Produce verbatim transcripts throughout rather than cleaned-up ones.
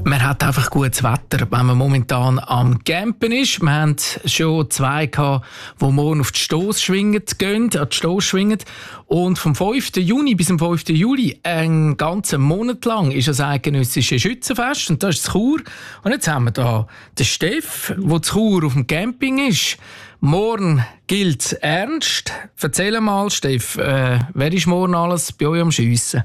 Man hat einfach gutes Wetter, wenn man momentan am Campen ist. Wir haben schon zwei gehabt, die morgen auf die Stoss schwingen gehen, an die Stoss schwingen. Und vom fünften Juni bis zum fünften Juli, einen ganzen Monat lang, ist das eidgenössische Schützenfest. Und das ist in Chur. Und jetzt haben wir da den Steff, der in Chur auf dem Camping ist. Morgen gilt es ernst. Erzähl mal, Steff, äh, wer ist morgen alles bei euch am Schiessen?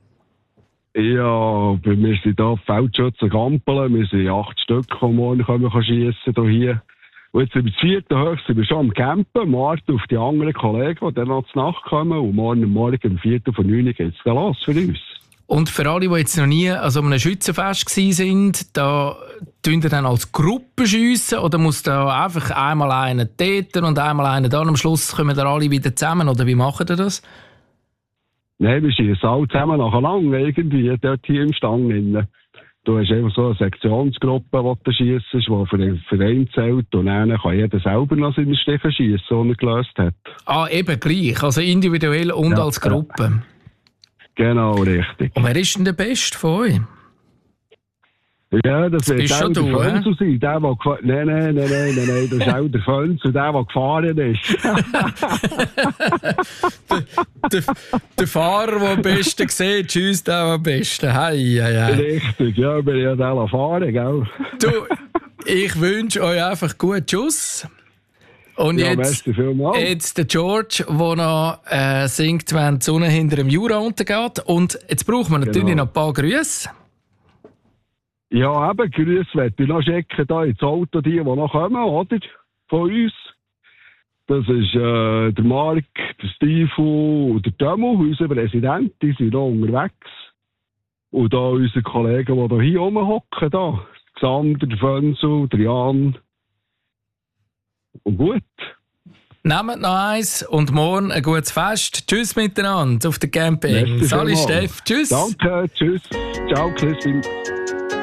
Ja, wir sind hier Feldschützen Gampeln. Wir sind acht Stück, die morgen schiessen hier. Und jetzt sind wir das vierte Höchst, sind wir schon am Campen, warten auf die anderen Kollegen, die dann noch zur Nacht kommen. Und morgen am Morgen, am vierten von neun geht es dann los für uns. Und für alle, die jetzt noch nie an so einem Schützenfest waren, da tun ihr dann als Gruppe schiessen oder muss da einfach einmal einer täten und einmal einer da? Am Schluss kommen dann alle wieder zusammen, oder wie macht ihr das? Nein, wir schiessen alle zusammen nacheinander irgendwie, dort hier im Stang drin. Du hast einfach so eine Sektionsgruppe, die du schiessest, die für den Verein zählt. Und dann kann jeder selber noch seine Stiche schiessen, die er gelöst hat. Ah, eben gleich. Also individuell und ja, als Gruppe. Genau, richtig. Und wer ist denn der Beste von euch? Ja, das wird bist auch schon der du, Fönzel sein. Der, der gefahren... Nein, nein, nein, nein, nein, nein, das ist auch der Fönzel, der, der gefahren ist. der, der, der Fahrer, der am besten sieht, tschüss, der am besten. Hei, hei, hei. Richtig, ja, wir ja den fahren, gell? Du, ich wünsche euch einfach gut Tschüss. Und ja, jetzt, jetzt der George, der noch äh, singt, wenn die Sonne hinter dem Jura untergeht. Und jetzt brauchen wir natürlich genau. noch ein paar Grüße. Ja, eben, Grüße möchte ich noch schicken, da ins Auto, die, die noch kommen, oder? Von uns. Das ist äh, der Marc, der Stiefel und der Demo, unser Präsident, die sind noch unterwegs. Und da unsere Kollegen, die da hier rumhocken, da. Xander, der Fönzel, der Jan. Und gut. Nehmt noch eins und morgen ein gutes Fest. Tschüss miteinander auf der Camping. Sali Steff, tschüss. Danke, tschüss. Ciao, Christine.